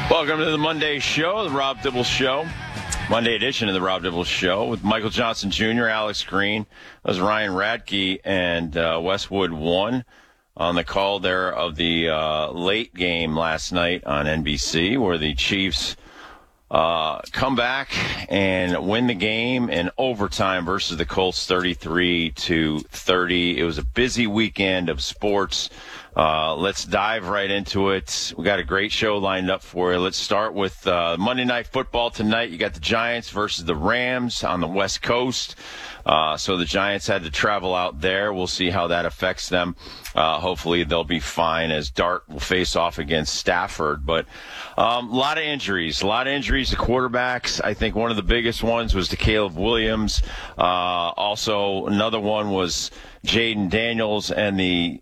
Welcome to the Monday show, the Rob Dibble Show. Monday edition of the Rob Dibble Show with Michael Johnson Jr., Alex Green, as Ryan Radke, and Westwood One on the call there of the late game last night on NBC, where the Chiefs come back and win the game in overtime versus the Colts 33-30. It was a busy weekend of sports. Let's dive right into it. We got a great show lined up for you. Let's start with Monday Night Football tonight. You got the Giants versus the Rams on the West Coast. So the Giants had to travel out there. We'll see how that affects them. Hopefully they'll be fine as Dart will face off against Stafford. But a lot of injuries to quarterbacks. I think one of the biggest ones was to Caleb Williams. Also, another one was Jaden Daniels, and the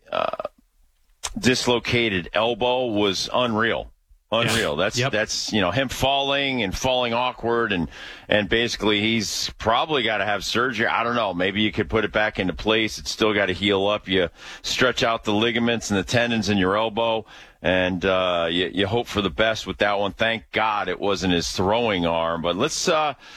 dislocated elbow was unreal. Yeah. That's him falling awkward, and basically he's probably got to have surgery. I don't know. Maybe you could put it back into place. It's still got to heal up. You stretch out the ligaments and the tendons in your elbow, and you hope for the best with that one. Thank God it wasn't his throwing arm. But let's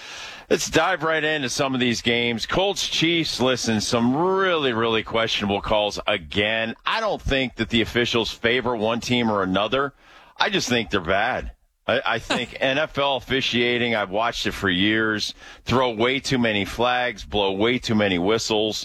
dive right into some of these games. Colts-Chiefs, listen, some really, really questionable calls again. I don't think that the officials favor one team or another. I just think they're bad. I think NFL officiating, I've watched it for years, throw way too many flags, blow way too many whistles.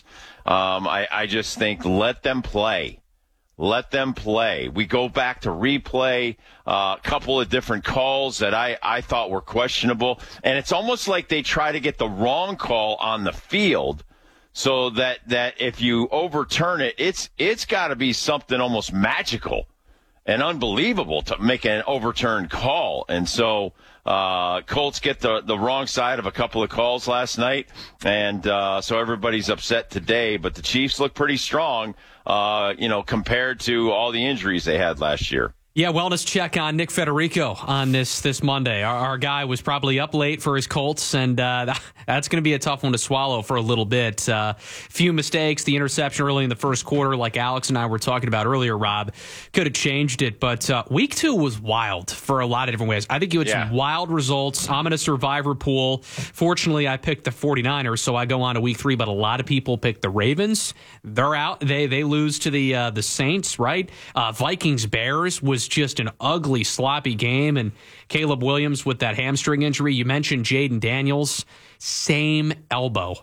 I just think let them play. Let them play. We go back to replay, a couple of different calls that I thought were questionable. And it's almost like they try to get the wrong call on the field so that if you overturn it, it's got to be something almost magical and unbelievable to make an overturned call. And so Colts get the wrong side of a couple of calls last night, and so everybody's upset today. But the Chiefs look pretty strong, compared to all the injuries they had last year. Yeah, wellness check on Nick Federico on this Monday. Our guy was probably up late for his Colts, and that's going to be a tough one to swallow for a little bit. Few mistakes, the interception early in the first quarter, like Alex and I were talking about earlier, Rob, could have changed it. But week 2 was wild for a lot of different ways. I think you had some wild results. I'm in a survivor pool. Fortunately, I picked the 49ers, so I go on to week 3, but a lot of people picked the Ravens. They're out. They lose to the Saints, right? Vikings-Bears was just an ugly, sloppy game, and Caleb Williams with that hamstring injury. You mentioned Jaden Daniels, same elbow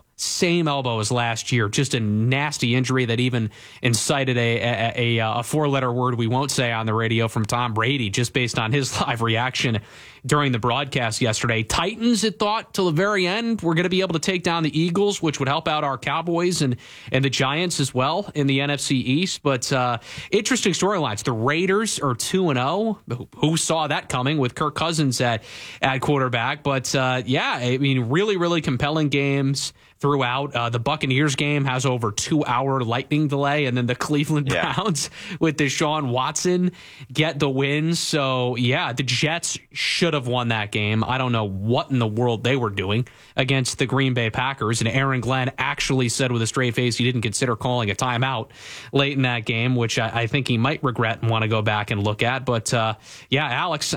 as last year. Just a nasty injury that even incited a 4-letter word we won't say on the radio from Tom Brady, just based on his live reaction during the broadcast yesterday. Titans, it thought, till the very end, we're going to be able to take down the Eagles, which would help out our Cowboys and the Giants as well in the NFC East. But interesting storylines. The Raiders are 2-0. Who saw that coming with Kirk Cousins at quarterback? But really, really compelling games throughout. The Buccaneers game has over 2-hour lightning delay, and then the Cleveland Browns with Deshaun Watson get the win. So, the Jets should have won that game. I don't know what in the world they were doing against the Green Bay Packers, and Aaron Glenn actually said with a straight face he didn't consider calling a timeout late in that game, which I think he might regret and want to go back and look at. But, Alex,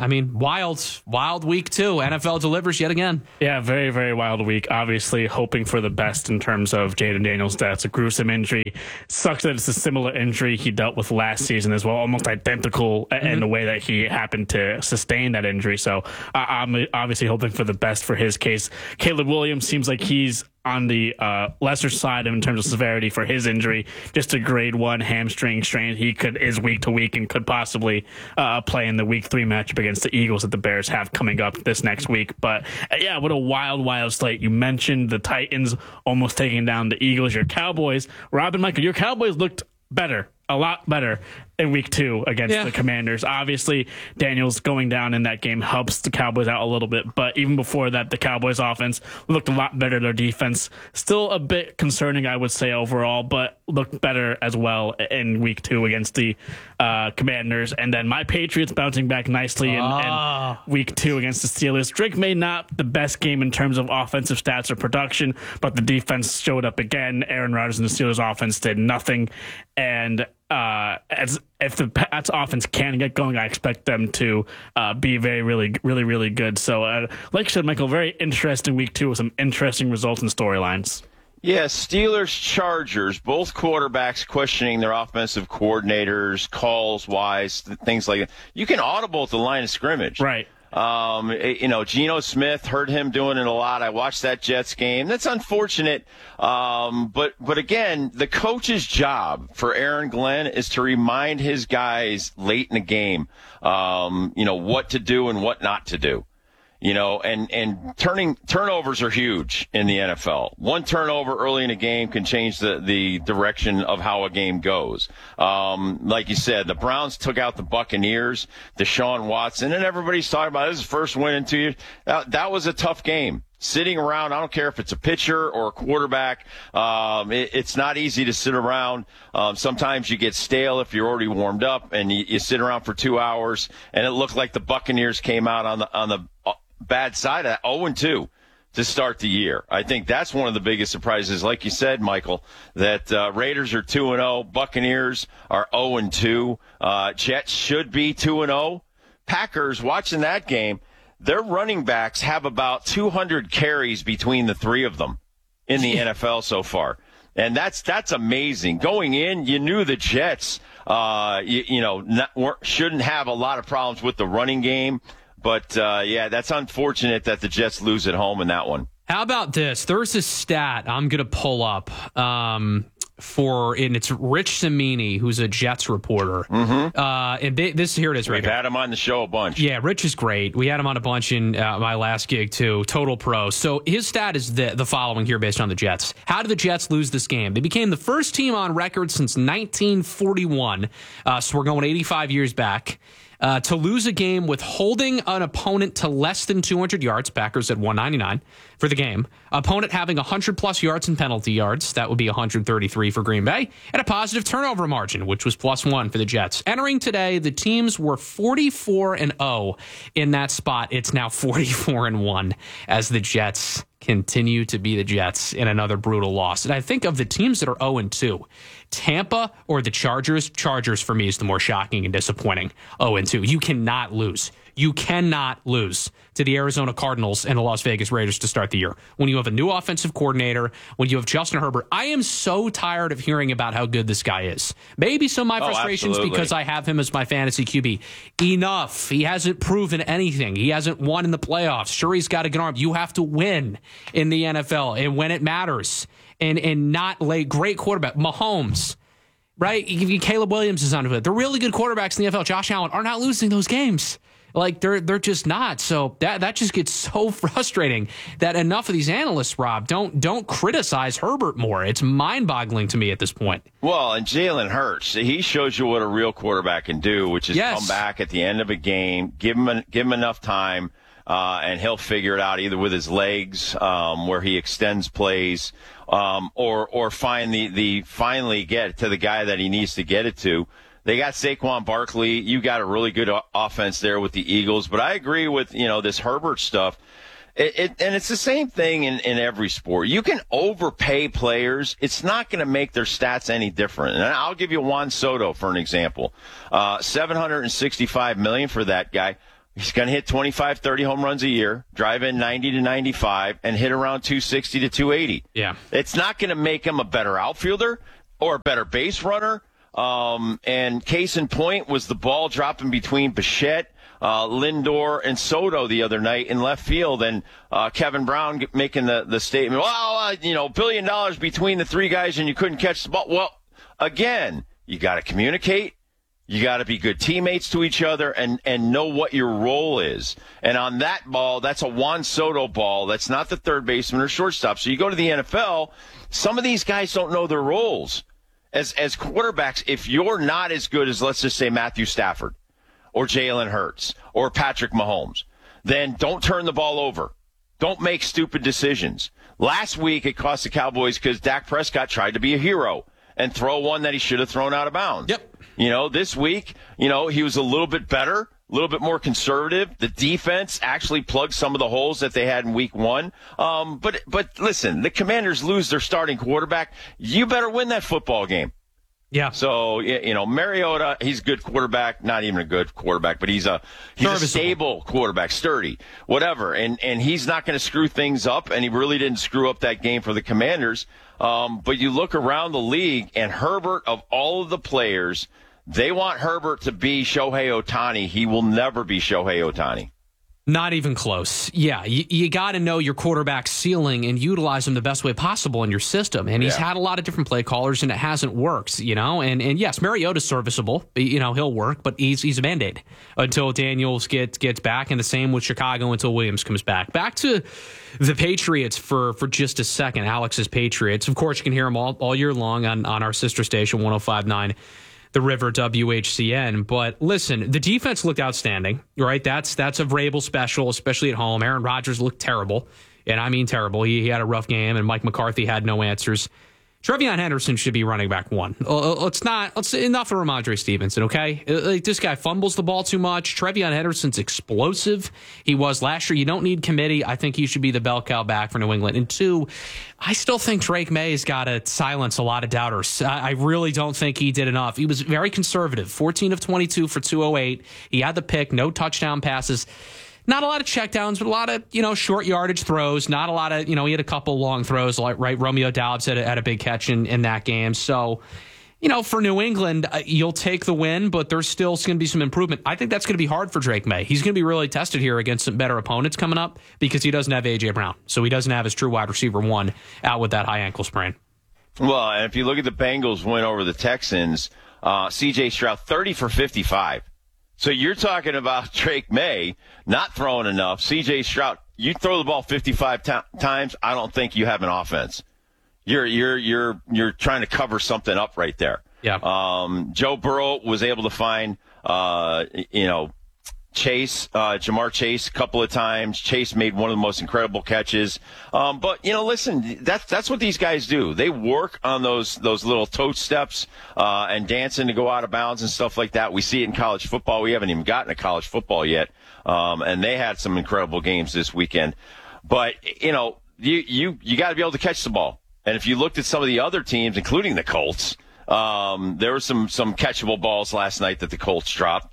wild week 2. NFL delivers yet again. Yeah, very, very wild week. Obviously, hoping for the best in terms of Jaden Daniels' death. It's a gruesome injury. Sucks that it's a similar injury he dealt with last season as well, almost identical in the way that he happened to sustain that injury. So I'm obviously hoping for the best for his case. Caleb Williams seems like he's on the lesser side in terms of severity for his injury, just a grade 1 hamstring strain. He is week to week and could possibly play in the week 3 matchup against the Eagles that the Bears have coming up this next week. But what a wild slate. You mentioned the Titans almost taking down the Eagles. Your Cowboys, Rob and Michael, your Cowboys looked better, a lot better in week 2 against the Commanders. Obviously, Daniels going down in that game helps the Cowboys out a little bit, but even before that, the Cowboys offense looked a lot better. Their defense still a bit concerning, I would say, overall, but looked better as well in week 2 against the Commanders. And then my Patriots bouncing back nicely in week 2 against the Steelers. Drake made not the best game in terms of offensive stats or production, but the defense showed up again. Aaron Rodgers and the Steelers offense did nothing. And as if the Pats offense can get going, I expect them to be really good. So, like you said, Michael, very interesting week 2 with some interesting results and storylines. Yeah, Steelers, Chargers, both quarterbacks questioning their offensive coordinators, calls-wise, things like that. You can audible at the line of scrimmage. Right. Geno Smith, heard him doing it a lot. I watched that Jets game. That's unfortunate. But again, the coach's job for Aaron Glenn is to remind his guys late in the game, what to do and what not to do. And turnovers are huge in the NFL. One turnover early in a game can change the direction of how a game goes. Like you said, the Browns took out the Buccaneers, Deshaun Watson, and everybody's talking about this is first win in 2 years. That was a tough game. Sitting around, I don't care if it's a pitcher or a quarterback, it's not easy to sit around. Sometimes you get stale if you're already warmed up, and you sit around for 2 hours, and it looked like the Buccaneers came out on the bad side of that, 0-2 to start the year. I think that's one of the biggest surprises. Like you said, Michael, that Raiders are 2-0, Buccaneers are 0-2, Jets should be 2-0. Packers, watching that game, their running backs have about 200 carries between the three of them in the NFL so far. And that's amazing. Going in, you knew the Jets, shouldn't have a lot of problems with the running game. But, that's unfortunate that the Jets lose at home in that one. How about this? There's a stat I'm going to pull up and it's Rich Cimini, who's a Jets reporter. Mm-hmm. Here it is right We've here. had him on the show a bunch. Yeah, Rich is great. We had him on a bunch in my last gig, too. Total pro. So his stat is the following here based on the Jets. How did the Jets lose this game? They became the first team on record since 1941. So we're going 85 years back. To lose a game with holding an opponent to less than 200 yards, Packers at 199 for the game. Opponent having 100-plus yards in penalty yards, that would be 133 for Green Bay, and a positive turnover margin, which was +1 for the Jets. Entering today, the teams were 44-0 in that spot. It's now 44-1 as the Jets continue to be the Jets in another brutal loss. And I think of the teams that are 0-2, Tampa or the Chargers. Chargers, for me, is the more shocking and disappointing 0-2. You cannot lose. You cannot lose to the Arizona Cardinals and the Las Vegas Raiders to start the year. When you have a new offensive coordinator, when you have Justin Herbert, I am so tired of hearing about how good this guy is. Maybe some of my frustrations because I have him as my fantasy QB. Enough. He hasn't proven anything. He hasn't won in the playoffs. Sure, he's got a good arm. You have to win in the NFL and when it matters and not lay great quarterback. Mahomes, right? Caleb Williams is on it. They're really good quarterbacks in the NFL. Josh Allen are not losing those games. Like they're just not. So that just gets so frustrating that enough of these analysts, Rob, don't criticize Herbert more. It's mind-boggling to me at this point. Well, and Jalen Hurts, he shows you what a real quarterback can do, which is come back at the end of a game, give him enough time, and he'll figure it out either with his legs, where he extends plays, or finally get to the guy that he needs to get it to. They got Saquon Barkley. You got a really good offense there with the Eagles. But I agree with, this Herbert stuff. And it's the same thing in every sport. You can overpay players. It's not going to make their stats any different. And I'll give you Juan Soto for an example. $765 million for that guy. He's going to hit 25, 30 home runs a year, drive in 90 to 95, and hit around 260 to 280. Yeah. It's not going to make him a better outfielder or a better base runner. And case in point was the ball dropping between Bichette, Lindor, and Soto the other night in left field, and Kevin Brown making the statement, well, $1 billion between the three guys and you couldn't catch the ball. Well, again, you got to communicate. You got to be good teammates to each other and know what your role is. And on that ball, that's a Juan Soto ball. That's not the third baseman or shortstop. So you go to the NFL, some of these guys don't know their roles. As quarterbacks, if you're not as good as, let's just say, Matthew Stafford or Jalen Hurts or Patrick Mahomes, then don't turn the ball over. Don't make stupid decisions. Last week, it cost the Cowboys because Dak Prescott tried to be a hero and throw one that he should have thrown out of bounds. Yep. This week, he was a little bit better, a little bit more conservative. The defense actually plugged some of the holes that they had in week 1. But listen, the Commanders lose their starting quarterback. You better win that football game. Yeah. So, Mariota, he's a good quarterback, not even a good quarterback, but he's a stable quarterback, sturdy, whatever. And he's not going to screw things up, and he really didn't screw up that game for the Commanders. But you look around the league, and Herbert, of all of the players, they want Herbert to be Shohei Ohtani. He will never be Shohei Ohtani. Not even close. Yeah, you got to know your quarterback's ceiling and utilize him the best way possible in your system. And he's had a lot of different play callers, and it hasn't worked, And yes, Mariota's serviceable. He'll work, but he's a Band-Aid until Daniels gets back, and the same with Chicago until Williams comes back. Back to the Patriots for just a second, Alex's Patriots. Of course, you can hear them all year long on our sister station, 105.9. The River WHCN. But listen, the defense looked outstanding, right? That's a Vrabel special, especially at home. Aaron Rodgers looked terrible, and I mean terrible. He had a rough game, and Mike McCarthy had no answers. Trevion Henderson should be running back one. Let's enough of Ramondre Stevenson, okay? This guy fumbles the ball too much. Trevion Henderson's explosive. He was last year. You don't need committee. I think he should be the bell cow back for New England. And two, I still think Drake May's got to silence a lot of doubters. I really don't think he did enough. He was very conservative, 14 of 22 for 208. He had the pick, no touchdown passes. Not a lot of checkdowns, but a lot of, short yardage throws. Not a lot of, he had a couple long throws, like, right? Romeo Doubs had a big catch in that game. So, for New England, you'll take the win, but there's still going to be some improvement. I think that's going to be hard for Drake May. He's going to be really tested here against some better opponents coming up because he doesn't have A.J. Brown. So he doesn't have his true wide receiver one out with that high ankle sprain. Well, and if you look at the Bengals win over the Texans, C.J. Stroud, 30 for 55. So you're talking about Drake May not throwing enough. C.J. Stroud, you throw the ball 55 times, I don't think you have an offense. You're trying to cover something up right there. Yeah. Joe Burrow was able to find Chase, Jamar Chase, a couple of times. Chase made one of the most incredible catches. But listen, that's what these guys do. They work on those little toe steps and dancing to go out of bounds and stuff like that. We see it in college football. We haven't even gotten to college football yet, and they had some incredible games this weekend. But you got to be able to catch the ball. And if you looked at some of the other teams, including the Colts. There were some catchable balls last night that the Colts dropped.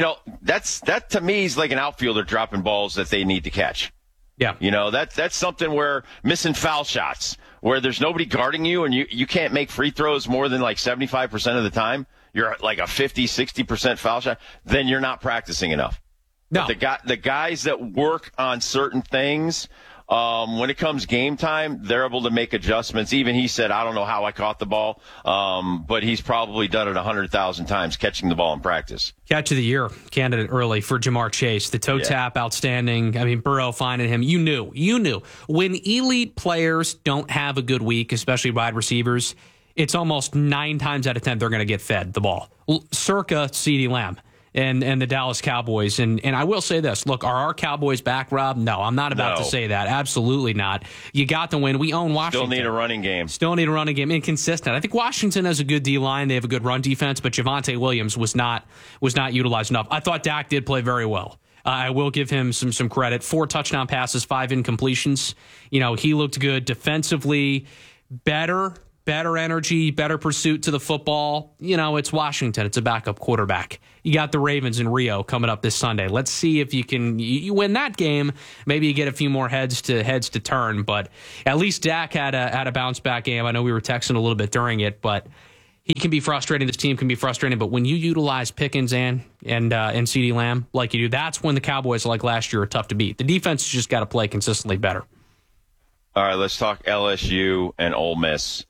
That to me is like an outfielder dropping balls that they need to catch. Yeah. That's something where missing foul shots, where there's nobody guarding you and you can't make free throws more than like 75% of the time. You're like a 50, 60% foul shot. Then you're not practicing enough. No. But the guys that work on certain things, when it comes game time, they're able to make adjustments. Even he said, I don't know how I caught the ball, but he's probably done it 100,000 times catching the ball in practice. Catch of the year candidate early for Jamar Chase. The toe tap, outstanding. I mean, Burrow finding him. You knew. When elite players don't have a good week, especially wide receivers, it's almost 9 times out of 10 they're going to get fed the ball. Circa CeeDee Lamb. And the Dallas Cowboys. And I will say this. Look, are our Cowboys back, Rob? No, I'm not about to say that. Absolutely not. You got the win. We own Washington. Still need a running game. Inconsistent. I think Washington has a good D-line. They have a good run defense, but Javonte Williams was not utilized enough. I thought Dak did play very well. I will give him some credit. 4 touchdown passes, 5 incompletions. He looked good defensively. Better energy, better pursuit to the football. It's Washington. It's a backup quarterback. You got the Ravens in Rio coming up this Sunday. Let's see if you win that game. Maybe you get a few more heads to turn. But at least Dak had a bounce back game. I know we were texting a little bit during it, but he can be frustrating. This team can be frustrating. But when you utilize Pickens and CeeDee Lamb like you do, that's when the Cowboys, like last year, are tough to beat. The defense has just got to play consistently better. All right, let's talk LSU and Ole Miss.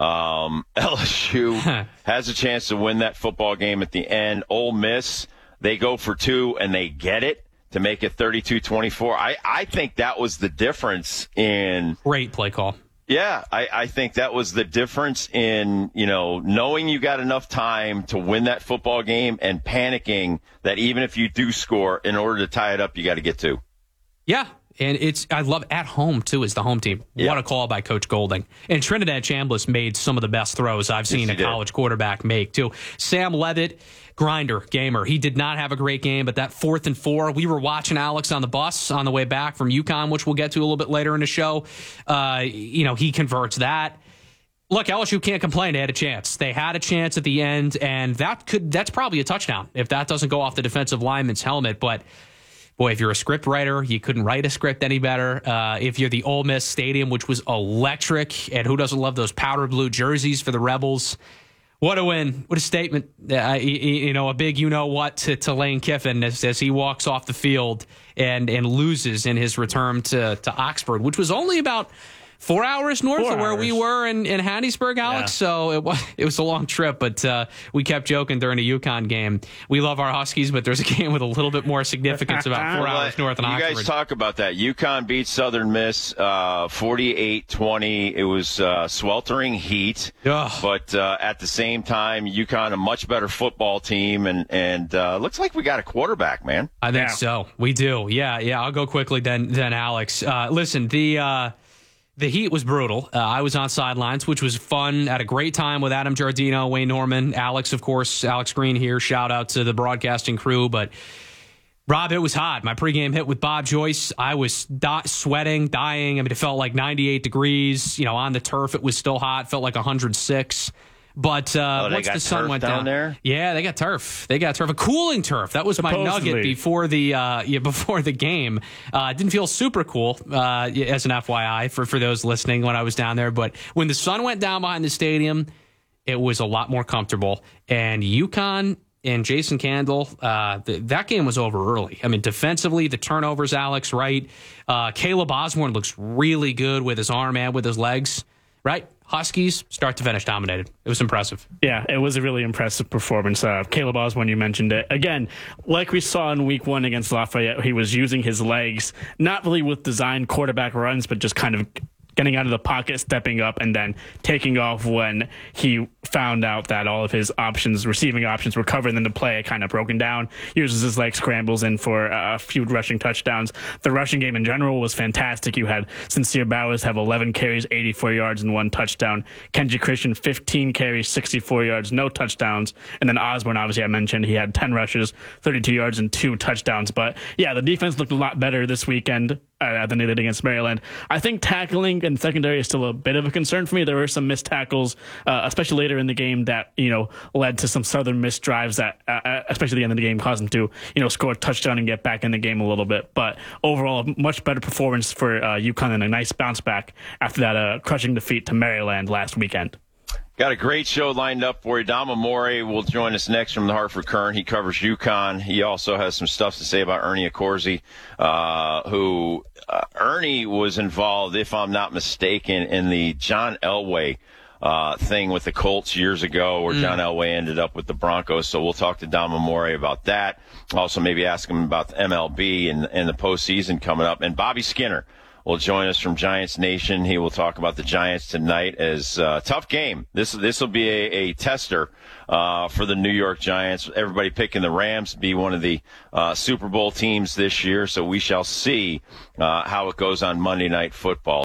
LSU has a chance to win that football game at the end. Ole Miss, they go for 2 and they get it to make it 32-24. I think that was the difference in... Great play call. Yeah, I think that was the difference in, knowing you got enough time to win that football game and panicking that even if you do score, in order to tie it up, you got to get 2. Yeah. And I love at home, too, as the home team. Yeah. What a call by Coach Golding. And Trinidad Chambliss made some of the best throws I've seen a college quarterback make, too. Sam Levitt, grinder, gamer. He did not have a great game, but that 4th and 4, we were watching Alex on the bus on the way back from UConn, which we'll get to a little bit later in the show. He converts that. Look, LSU can't complain. They had a chance. They had a chance at the end, and that's probably a touchdown if that doesn't go off the defensive lineman's helmet. But boy, if you're a script writer, you couldn't write a script any better. If you're the Ole Miss Stadium, which was electric, and who doesn't love those powder blue jerseys for the Rebels? What a win. What a statement. A big you-know-what to Lane Kiffin as he walks off the field and loses in his return to Oxford, which was only about 4 hours north of where we were in Hattiesburg, Alex. Yeah. So it was a long trip, but we kept joking during the UConn game. We love our Huskies, but there's a game with a little bit more significance about 4 hours north of Oxford. You guys talk about that. UConn beat Southern Miss 48-20. It was sweltering heat, but at the same time, UConn a much better football team, and looks like we got a quarterback, man. I think so. We do. Yeah. I'll go quickly then Alex. Listen, the heat was brutal. I was on sidelines, which was fun. Had a great time with Adam Giardino, Wayne Norman, Alex, of course, Alex Green here. Shout out to the broadcasting crew. But, Rob, it was hot. My pregame hit with Bob Joyce. I was sweating, dying. I mean, it felt like 98 degrees. On the turf, it was still hot. Felt like 106. But once the sun went down there, yeah, they got turf. A cooling turf. That was Supposedly. my nugget before the game. Didn't feel super cool as an FYI for those listening when I was down there. But when the sun went down behind the stadium, it was a lot more comfortable. And UConn and Jason Candle, that game was over early. I mean, defensively, the turnovers, Alex, right? Caleb Osborne looks really good with his arm and with his legs, right? Huskies, start to finish, dominated. It was impressive. Yeah, it was a really impressive performance. Caleb Osborne, you mentioned it. Again, like we saw in week 1 against Lafayette, he was using his legs, not really with designed quarterback runs, but just kind of getting out of the pocket, stepping up, and then taking off when he found out that all of his receiving options were covered, and then the play kind of broken down. Uses his leg scrambles in for a few rushing touchdowns. The rushing game in general was fantastic. You had Sincere Bowers have 11 carries, 84 yards, and 1 touchdown. Kenji Christian, 15 carries, 64 yards, no touchdowns. And then Osborne, obviously I mentioned, he had 10 rushes, 32 yards, and 2 touchdowns. But yeah, the defense looked a lot better this weekend than they did against Maryland. I think tackling and secondary is still a bit of a concern for me. There were some missed tackles, especially later in the game, that led to some Southern Miss drives that, especially at the end of the game, caused them to score a touchdown and get back in the game a little bit. But overall, a much better performance for UConn and a nice bounce back after that crushing defeat to Maryland last weekend. Got a great show lined up for you. Dom Amore will join us next from the Hartford Courant. He covers UConn. He also has some stuff to say about Ernie Accorsi, who Ernie was involved, if I'm not mistaken, in the John Elway thing with the Colts years ago, where John Elway ended up with the Broncos. So we'll talk to Dom Amore about that. Also maybe ask him about the MLB and the postseason coming up. And Bobby Skinner will join us from Giants Nation. He will talk about the Giants tonight as a tough game. This will be a tester for the New York Giants. Everybody picking the Rams to be one of the Super Bowl teams this year, so we shall see how it goes on Monday Night Football.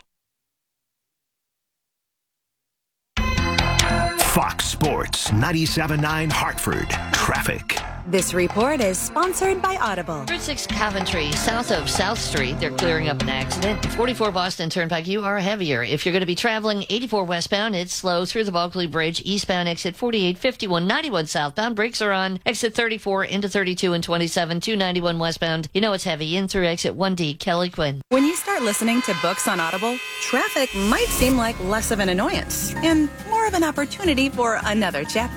Fox Sports 97.9 Hartford Traffic. This report is sponsored by Audible. Route 6 Coventry, south of South Street. They're clearing up an accident. 44 Boston Turnpike, you are heavier. If you're going to be traveling 84 westbound, it's slow through the Bulkley Bridge. Eastbound exit 48, 51, 91 southbound. Brakes are on. Exit 34 into 32 and 27, 291 westbound. You know it's heavy in through exit 1D. Kelly Quinn. When you start listening to books on Audible, traffic might seem like less of an annoyance and more of an opportunity for another chapter.